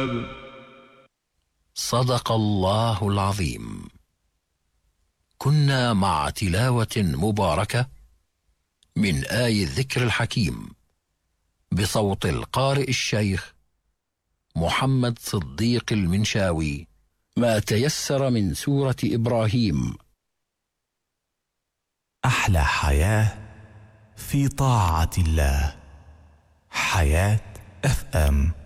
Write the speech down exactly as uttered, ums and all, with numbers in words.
الصواب. صدق الله العظيم. كنا مع تلاوة مباركة من آي الذكر الحكيم بصوت القارئ الشيخ محمد صديق المنشاوي، ما تيسر من سورة إبراهيم. أحلى حياة في طاعة الله. حياة اف ام.